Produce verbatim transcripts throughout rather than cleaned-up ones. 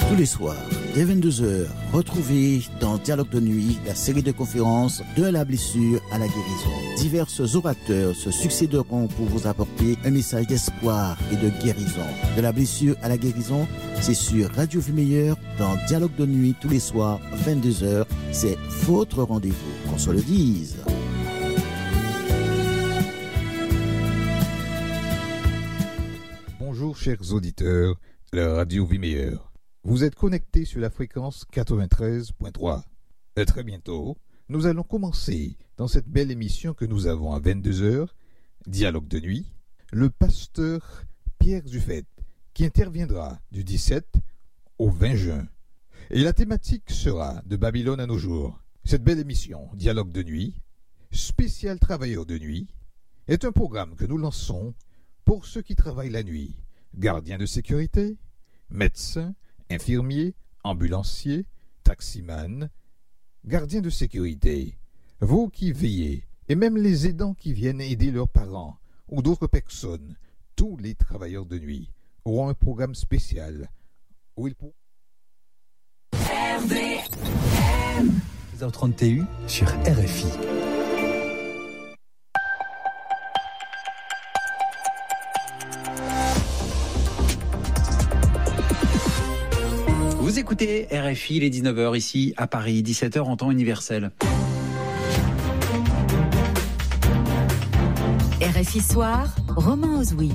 Tous les soirs, dès vingt-deux heures, retrouvez dans Dialogue de nuit la série de conférences de la blessure à la guérison. Divers orateurs se succéderont pour vous apporter un message d'espoir et de guérison. De la blessure à la guérison, c'est sur Radio Vie Meilleure dans Dialogue de nuit tous les soirs, vingt-deux heures. C'est votre rendez-vous, qu'on se le dise. Bonjour chers auditeurs de la Radio Vie Meilleure. Vous êtes connectés sur la fréquence quatre-vingt-treize point trois. Et très bientôt, nous allons commencer dans cette belle émission que nous avons à vingt-deux heures, Dialogue de nuit, le pasteur Pierre Zuffet, qui interviendra du dix-sept au vingt juin. Et la thématique sera de Babylone à nos jours. Cette belle émission, Dialogue de nuit, spécial travailleurs de nuit, est un programme que nous lançons pour ceux qui travaillent la nuit, gardiens de sécurité, médecins, infirmiers, ambulanciers, taximans, gardiens de sécurité, vous qui veillez, et même les aidants qui viennent aider leurs parents ou d'autres personnes, tous les travailleurs de nuit auront un programme spécial où ils pourront... R V M seize heures trente T U sur R F I. Vous écoutez R F I, il est dix-neuf heures ici à Paris, dix-sept heures en temps universel. R F I Soir, Romain Ozoui.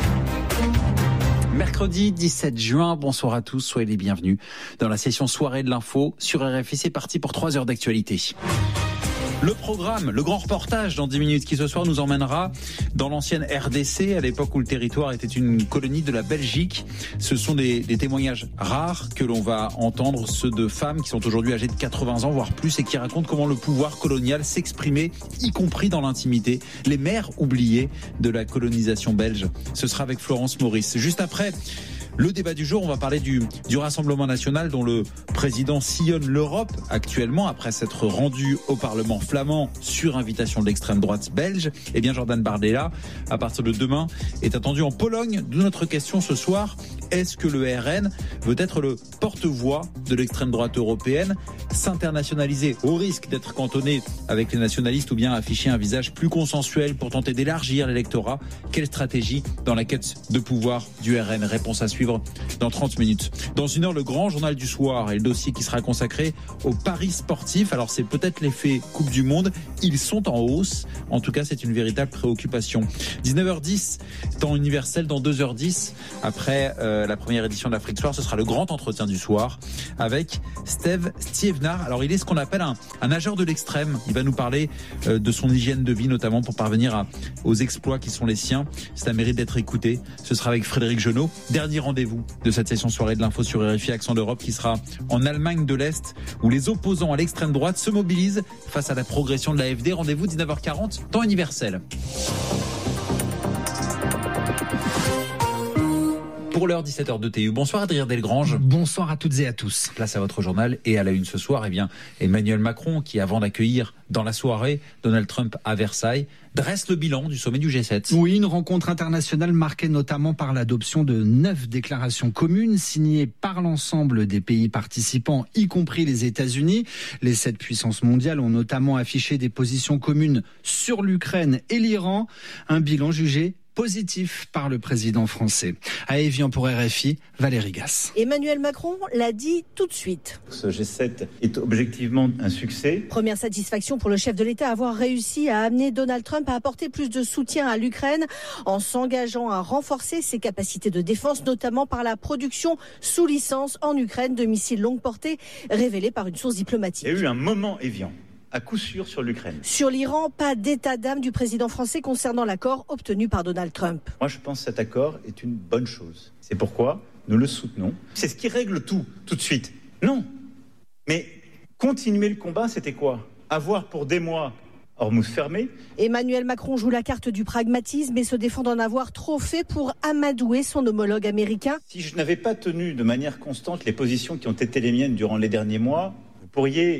Mercredi dix-sept juin, bonsoir à tous, soyez les bienvenus dans la session soirée de l'info sur R F I. C'est parti pour trois heures d'actualité. Le programme, le grand reportage dans dix minutes qui ce soir nous emmènera dans l'ancienne R D C, à l'époque où le territoire était une colonie de la Belgique. Ce sont des, des témoignages rares que l'on va entendre, ceux de femmes qui sont aujourd'hui âgées de quatre-vingts ans, voire plus, et qui racontent comment le pouvoir colonial s'exprimait, y compris dans l'intimité. Les mères oubliées de la colonisation belge. Ce sera avec Florence Maurice. Juste après le débat du jour, on va parler du, du Rassemblement national dont le président sillonne l'Europe actuellement après s'être rendu au Parlement flamand sur invitation de l'extrême droite belge. Eh bien, Jordan Bardella, à partir de demain, est attendu en Pologne. D'où notre question ce soir, est-ce que le R N veut être le porte-voix de l'extrême droite européenne, s'internationaliser au risque d'être cantonné avec les nationalistes ou bien afficher un visage plus consensuel pour tenter d'élargir l'électorat? Quelle stratégie dans la quête de pouvoir du R N? Réponse à suivre dans trente minutes. Dans une heure, le grand journal du soir et le dossier qui sera consacré aux paris sportifs. Alors c'est peut-être l'effet Coupe du Monde, ils sont en hausse. En tout cas, c'est une véritable préoccupation. dix-neuf heures dix, temps universel. Dans deux heures dix, après euh, la première édition de l'Afrique Soir, ce sera le grand entretien du soir avec Steve Stievnar. Alors il est ce qu'on appelle un, un nageur de l'extrême. Il va nous parler euh, de son hygiène de vie, notamment pour parvenir à, aux exploits qui sont les siens. Ça mérite d'être écouté. Ce sera avec Frédéric Genot. Dernier rendez-vous de cette session soirée de l'info sur R F I Accent d'Europe qui sera en Allemagne de l'Est où les opposants à l'extrême droite se mobilisent face à la progression de l'A F D. Rendez-vous dix-neuf heures quarante, temps universel. Pour l'heure, dix-sept heures de T U. Bonsoir Adrien Delgrange. Bonsoir à toutes et à tous. Place à votre journal et à la une ce soir, eh bien, Emmanuel Macron qui, avant d'accueillir dans la soirée Donald Trump à Versailles, dresse le bilan du sommet du G sept. Oui, une rencontre internationale marquée notamment par l'adoption de neuf déclarations communes signées par l'ensemble des pays participants, y compris les États-Unis. Les sept puissances mondiales ont notamment affiché des positions communes sur l'Ukraine et l'Iran. Un bilan jugé positif par le président français. À Évian pour R F I, Valérie Gasse. Emmanuel Macron l'a dit tout de suite. Ce G sept est objectivement un succès. Première satisfaction pour le chef de l'État, avoir réussi à amener Donald Trump à apporter plus de soutien à l'Ukraine en s'engageant à renforcer ses capacités de défense, notamment par la production sous licence en Ukraine de missiles longue portée, révélée par une source diplomatique. Il y a eu un moment Évian, à coup sûr sur l'Ukraine. Sur l'Iran, pas d'état d'âme du président français concernant l'accord obtenu par Donald Trump. Moi, je pense que cet accord est une bonne chose. C'est pourquoi nous le soutenons. C'est ce qui règle tout, tout de suite. Non. Mais continuer le combat, c'était quoi? Avoir pour des mois Hormuz fermé. Emmanuel Macron joue la carte du pragmatisme et se défend d'en avoir trop fait pour amadouer son homologue américain. Si je n'avais pas tenu de manière constante les positions qui ont été les miennes durant les derniers mois, vous pourriez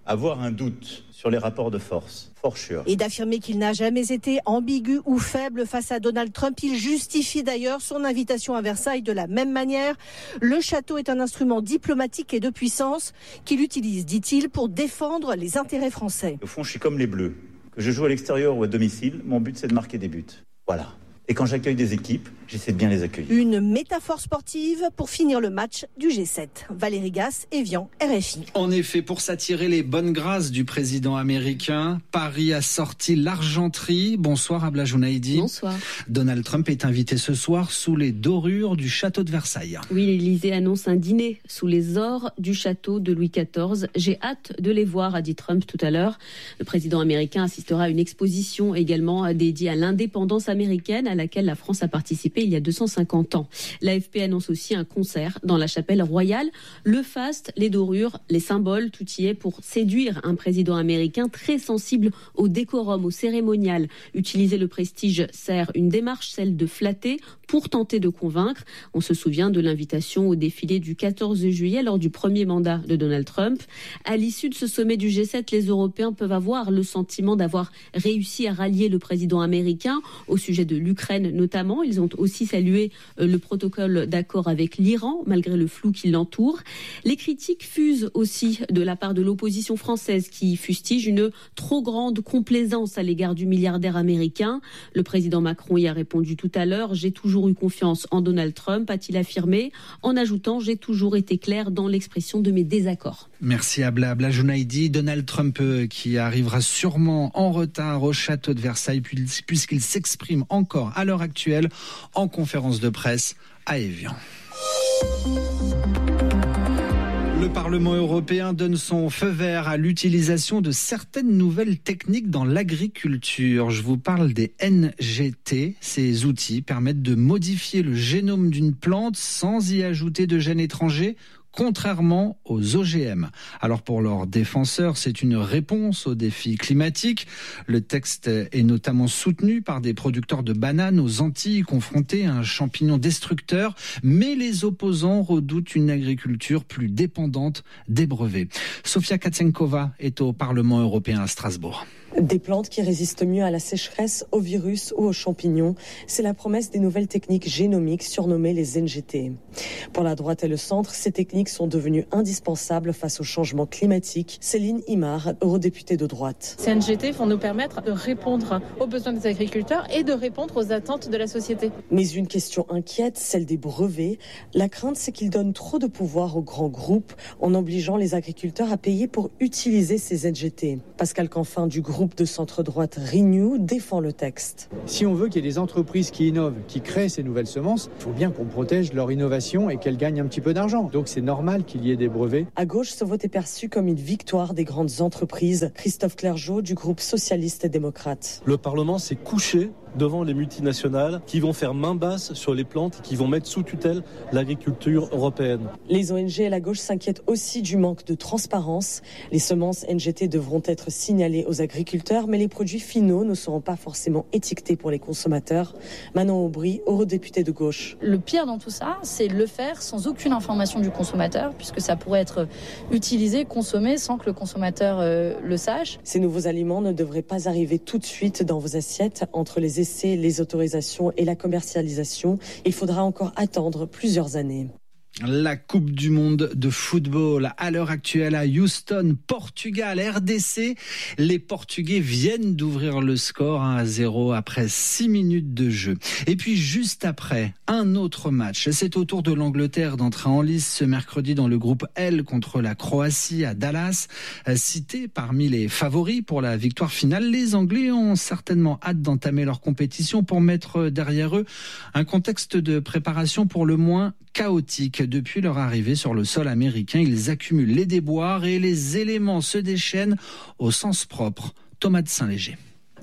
avoir un doute sur les rapports de force, for sure. Et d'affirmer qu'il n'a jamais été ambigu ou faible face à Donald Trump. Il justifie d'ailleurs son invitation à Versailles de la même manière. Le château est un instrument diplomatique et de puissance qu'il utilise, dit-il, pour défendre les intérêts français. Au fond, je suis comme les Bleus. Que je joue à l'extérieur ou à domicile, mon but c'est de marquer des buts. Voilà. Et quand j'accueille des équipes, j'essaie de bien les accueillir. Une métaphore sportive pour finir le match du G sept. Valérie Gasse, Evian, R F I. En effet, pour s'attirer les bonnes grâces du président américain, Paris a sorti l'argenterie. Bonsoir Abla Jounaïdi. Bonsoir. Donald Trump est invité ce soir sous les dorures du château de Versailles. Oui, l'Élysée annonce un dîner sous les ors du château de Louis quatorze. J'ai hâte de les voir, a dit Trump tout à l'heure. Le président américain assistera à une exposition également dédiée à l'indépendance américaine, à laquelle la France a participé il y a deux cent cinquante ans. L'A F P annonce aussi un concert dans la chapelle royale. Le faste, les dorures, les symboles, tout y est pour séduire un président américain très sensible au décorum, au cérémonial. Utiliser le prestige sert une démarche, celle de flatter, pour tenter de convaincre. On se souvient de l'invitation au défilé du quatorze juillet lors du premier mandat de Donald Trump. À l'issue de ce sommet du G sept, les Européens peuvent avoir le sentiment d'avoir réussi à rallier le président américain au sujet de l'Ukraine notamment. Ils ont aussi salué le protocole d'accord avec l'Iran, malgré le flou qui l'entoure. Les critiques fusent aussi de la part de l'opposition française qui fustige une trop grande complaisance à l'égard du milliardaire américain. Le président Macron y a répondu tout à l'heure. J'ai toujours eu confiance en Donald Trump, a-t-il affirmé, en ajoutant « J'ai toujours été clair dans l'expression de mes désaccords ». Merci Abla. Abla Jounaïdi. Donald Trump qui arrivera sûrement en retard au château de Versailles puisqu'il s'exprime encore à l'heure actuelle en conférence de presse à Évian. Le Parlement européen donne son feu vert à l'utilisation de certaines nouvelles techniques dans l'agriculture. Je vous parle des N G T. Ces outils permettent de modifier le génome d'une plante sans y ajouter de gènes étrangers, contrairement aux O G M. Alors pour leurs défenseurs, c'est une réponse aux défis climatiques. Le texte est notamment soutenu par des producteurs de bananes aux Antilles confrontés à un champignon destructeur, mais les opposants redoutent une agriculture plus dépendante des brevets. Sofia Katsenkova est au Parlement européen à Strasbourg. Des plantes qui résistent mieux à la sécheresse, aux virus ou aux champignons. C'est la promesse des nouvelles techniques génomiques surnommées les N G T. Pour la droite et le centre, ces techniques sont devenues indispensables face au changement climatique. Céline Imar, eurodéputée de droite. Ces N G T vont nous permettre de répondre aux besoins des agriculteurs et de répondre aux attentes de la société. Mais une question inquiète, celle des brevets. La crainte, c'est qu'ils donnent trop de pouvoir aux grands groupes en obligeant les agriculteurs à payer pour utiliser ces N G T. Pascal Canfin du groupe de centre-droite Renew défend le texte. Si on veut qu'il y ait des entreprises qui innovent, qui créent ces nouvelles semences, il faut bien qu'on protège leur innovation et qu'elles gagnent un petit peu d'argent. Donc c'est normal qu'il y ait des brevets. À gauche, ce vote est perçu comme une victoire des grandes entreprises. Christophe Clergeau du groupe socialiste et démocrate. Le Parlement s'est couché devant les multinationales qui vont faire main basse sur les plantes et qui vont mettre sous tutelle l'agriculture européenne. Les O N G et la gauche s'inquiètent aussi du manque de transparence. Les semences N G T devront être signalées aux agriculteurs, mais les produits finaux ne seront pas forcément étiquetés pour les consommateurs. Manon Aubry, eurodéputée de gauche. Le pire dans tout ça, c'est de le faire sans aucune information du consommateur, puisque ça pourrait être utilisé, consommé sans que le consommateur euh, le sache. Ces nouveaux aliments ne devraient pas arriver tout de suite dans vos assiettes. Entre les essais, les autorisations et la commercialisation, il faudra encore attendre plusieurs années. La Coupe du Monde de football à l'heure actuelle à Houston, Portugal, R D C. Les Portugais viennent d'ouvrir le score un à zéro après six minutes de jeu. Et puis juste après, un autre match. C'est au tour de l'Angleterre d'entrer en lice ce mercredi dans le groupe L contre la Croatie à Dallas. Cité parmi les favoris pour la victoire finale, les Anglais ont certainement hâte d'entamer leur compétition pour mettre derrière eux un contexte de préparation pour le moins chaotique. Depuis leur arrivée sur le sol américain, ils accumulent les déboires et les éléments se déchaînent au sens propre. Thomas de Saint-Léger.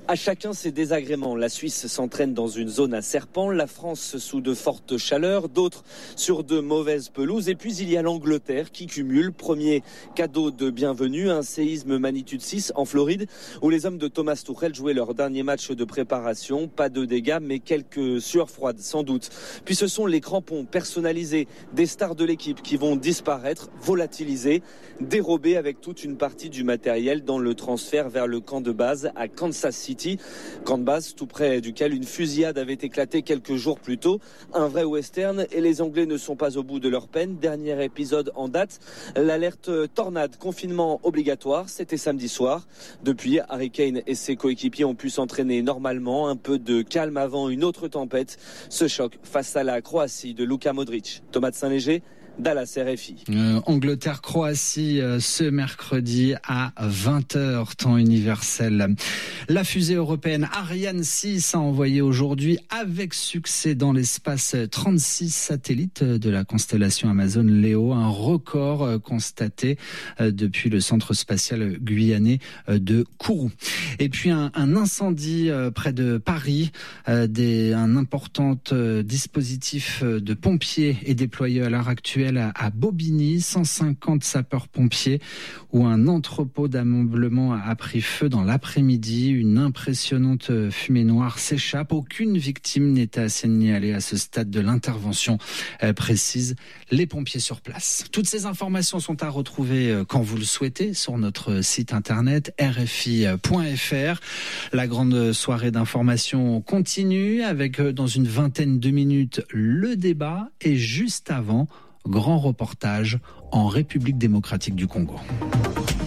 À chacun ses désagréments. La Suisse s'entraîne dans une zone à serpents, la France sous de fortes chaleurs, d'autres sur de mauvaises pelouses. Et puis il y a l'Angleterre qui cumule. Premier cadeau de bienvenue, un séisme magnitude six en Floride où les hommes de Thomas Tuchel jouaient leur dernier match de préparation. Pas de dégâts mais quelques sueurs froides sans doute. Puis ce sont les crampons personnalisés des stars de l'équipe qui vont disparaître, volatilisés, dérobés avec toute une partie du matériel dans le transfert vers le camp de base à Kansas City. Camp de base tout près duquel une fusillade avait éclaté quelques jours plus tôt. Un vrai western et les Anglais ne sont pas au bout de leur peine. Dernier épisode en date, l'alerte tornade, confinement obligatoire, c'était samedi soir. Depuis, Harry Kane et ses coéquipiers ont pu s'entraîner normalement. Un peu de calme avant une autre tempête. Ce choc face à la Croatie de Luka Modric. Thomas de Saint-Léger, Dallas R F I. Euh, Angleterre-Croatie euh, ce mercredi à vingt heures, temps universel. La fusée européenne Ariane six a envoyé aujourd'hui avec succès dans l'espace trente-six satellites de la constellation Amazon Leo, un record euh, constaté euh, depuis le centre spatial guyanais euh, de Kourou. Et puis un, un incendie euh, près de Paris, euh, des, un important euh, dispositif de pompiers est déployé à l'heure actuelle à Bobigny, cent cinquante sapeurs-pompiers, où un entrepôt d'ameublement a pris feu dans l'après-midi. Une impressionnante fumée noire s'échappe. Aucune victime n'est à signaler à ce stade de l'intervention, euh, précise les pompiers sur place. Toutes ces informations sont à retrouver quand vous le souhaitez sur notre site internet r f i point f r. La grande soirée d'information continue avec dans une vingtaine de minutes le débat et juste avant, grand reportage en République démocratique du Congo.